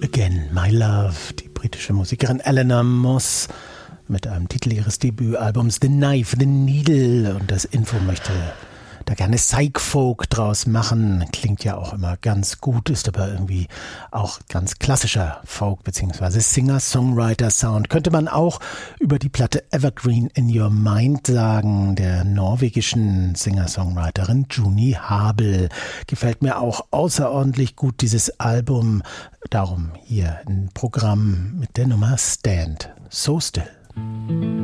Again, My Love, die britische Musikerin Eleanor Moss mit einem Titel ihres Debütalbums The Knife, The Needle, und das Info möchte da gerne Psych-Folk draus machen. Klingt ja auch immer ganz gut, ist aber irgendwie auch ganz klassischer Folk bzw. Singer-Songwriter-Sound. Könnte man auch über die Platte Evergreen in Your Mind sagen, der norwegischen Singer-Songwriterin Juni Habel. Gefällt mir auch außerordentlich gut, dieses Album. Darum hier ein Programm mit der Nummer Stand So Still.